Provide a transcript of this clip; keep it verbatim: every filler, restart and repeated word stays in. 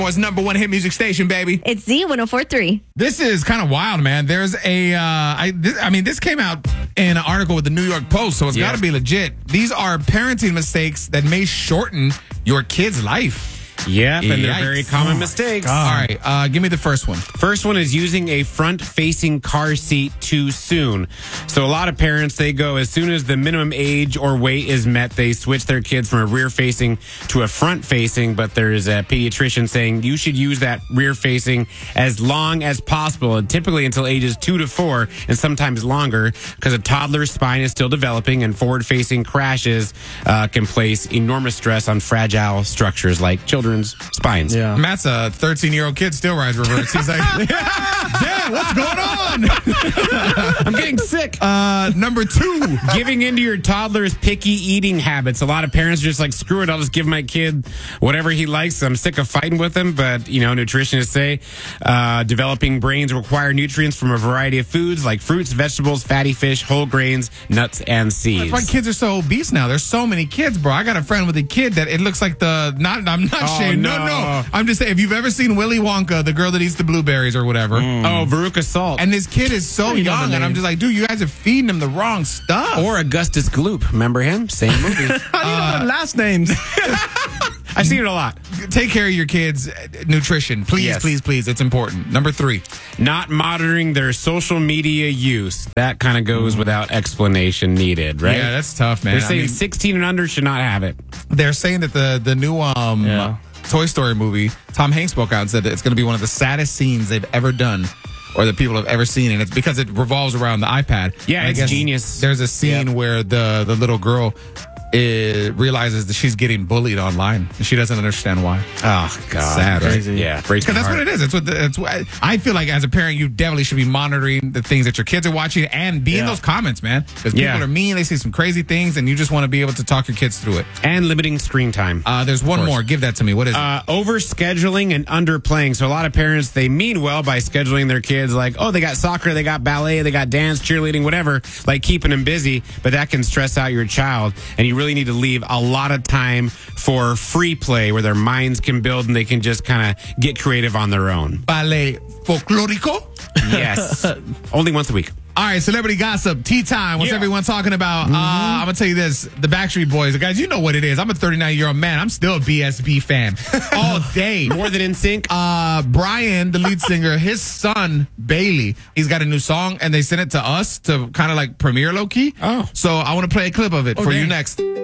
Was number one hit music station, baby. It's Z one oh four three. This is kind of wild, man. There's a, uh, I, this, I mean, this came out in an article with the New York Post, so it's Yeah. got to be legit. These are parenting mistakes that may shorten your kid's life. Yep, and they're Yikes. very common mistakes. All right, uh, give me the first one. First one is using a front-facing car seat too soon. So a lot of parents, they go, as soon as the minimum age or weight is met, they switch their kids from a rear-facing to a front-facing, but there's a pediatrician saying you should use that rear-facing as long as possible, and typically until ages two to four, and sometimes longer, because a toddler's spine is still developing, and forward-facing crashes uh, can place enormous stress on fragile structures like children's spines. Yeah. Matt's a thirteen-year-old kid, still rides reverse. He's like, Dad, what's going on? I'm getting sick. Uh, number two. Giving into your toddler's picky eating habits. A lot of parents are just like, screw it, I'll just give my kid whatever he likes. I'm sick of fighting with him. But, you know, nutritionists say uh, developing brains require nutrients from a variety of foods like fruits, vegetables, fatty fish, whole grains, nuts, and seeds. That's why kids are so obese now. There's so many kids, bro. I got a friend with a kid that it looks like the, not, I'm not Oh, saying, no. no. no, I'm just saying, if you've ever seen Willy Wonka, the girl that eats the blueberries or whatever. Oh, Veruca Salt. And this kid is so You know the young, and name. I'm just like, dude, you guys are feeding him the wrong stuff. Or Augustus Gloop. Remember him? Same movie. How do you know the last names? I've seen it a lot. Take care of your kids' uh, nutrition. Please, Yes. please, please. It's important. Number three. Not monitoring their social media use. That kind of goes without explanation needed, right? Yeah, that's tough, man. They're I saying mean, sixteen and under should not have it. they're saying that the, the new um, Yeah. Toy Story movie, Tom Hanks spoke out and said that it's going to be one of the saddest scenes they've ever done or that people have ever seen. And it's because it revolves around the iPad. Yeah, And I it's guess genius. There's a scene Yep. where the, the little girl uh, realizes that she's getting bullied online and she doesn't understand why. Oh, God. Sad, right? Crazy. Yeah. Breaks Because my that's heart. what it is. It's what the, it's what I feel like as a parent, you definitely should be monitoring the things that your kids are watching and be in Yeah. those comments, man. Because people Yeah. are mean, they see some crazy things, and you just want to be able to talk your kids through it. And limiting screen time. Uh, there's one course. more. Give that to me. What is it? Uh, overscheduling and underplaying. So a lot of parents, they mean well by scheduling their kids like, oh, they got soccer, they got ballet, they got dance, cheerleading, whatever, like keeping them busy, but that can stress out your child. And you really need to leave a lot of time for free play where their minds can build and they can just kind of get creative on their own. Ballet folklorico? Yes. Only once a week. All right, celebrity gossip, tea time. What's Yeah. everyone talking about? Uh, I'm going to tell you this. The Backstreet Boys, guys, you know what it is. I'm a thirty-nine-year-old man. I'm still a B S B fan all day. More than in sync. Uh, Brian, the lead singer, his son, Bailey, he's got a new song, and they sent it to us to kind of like premiere low-key. Oh. So I want to play a clip of it for you dang. next.